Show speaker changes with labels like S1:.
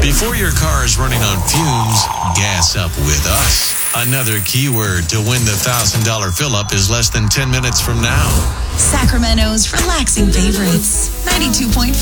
S1: Before your car is running on fumes, gas up with us. Another keyword to win the $1,000 fill-up is less than 10 minutes from now.
S2: Sacramento's relaxing favorites. 92.5